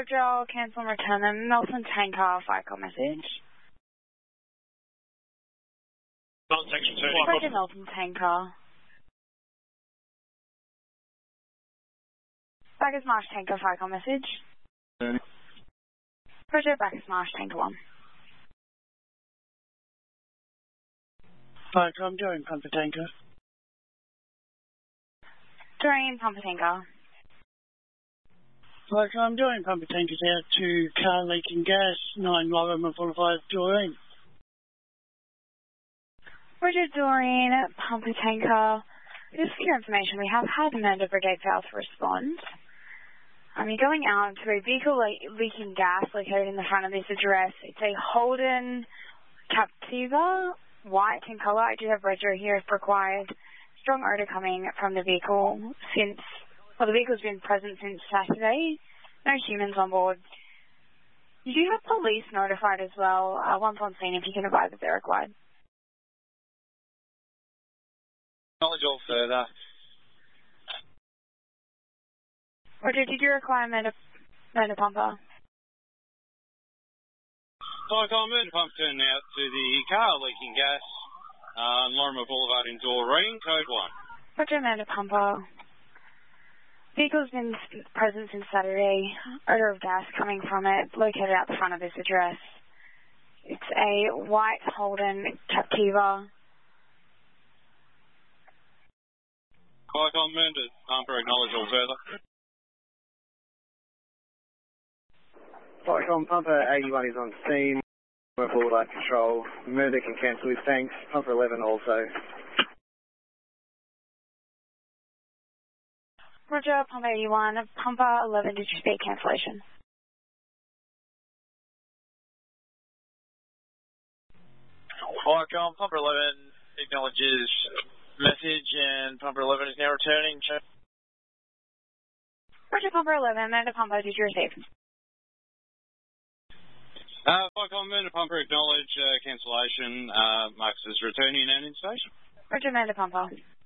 Roger, I'll cancel and return them. Nelson Tanker, fire call message. Roger, Nelson Tanker. Bacchus Marsh Tanker, fire call message. Roger, Bacchus Marsh Tanker 1. Fire call, I'm doing Pumper Tanker. Doreen, Pumper Tanker. Fire call, I'm doing Pumper Tankers out to car leaking gas, 9 Lorimer Boulevard, Doreen. Roger, Doreen, Pumper Tanker. Just for your information, we have had Amanda Brigade fail to respond. You're going out to a vehicle leaking gas located in the front of this address. It's a Holden Captiva, white in colour. I do have Roger here if required. Strong odour coming from the vehicle the vehicle's been present since Saturday. No humans on board. You do have police notified as well. Once on scene, if you can advise if they're required. Knowledge all further. Roger, did you require Amanda Pumper? Fire call, Amanda Pumper turning out to the car leaking gas on Lorimer Boulevard in Doreen, code 1. Roger, Amanda Pumper. Vehicle's been present since Saturday. Odour of gas coming from it, located out the front of this address. It's a white Holden Captiva. Fire call, Amanda Pumper, acknowledge all further. Fire call, Pumper 81 is on scene. We're Boulevard Control. Murder can cancel his thanks. Pumper 11 also. Roger, Pumper 81. Pumper 11, did you speak cancellation? Fire call, Pumper 11 acknowledges message and Pumper 11 is now returning. Roger, Pumper 11. Amanda Pumper, did you receive? Fire call, Amanda Pumper acknowledge cancellation. Marcus is returning and in station. Roger, Amanda Pumper.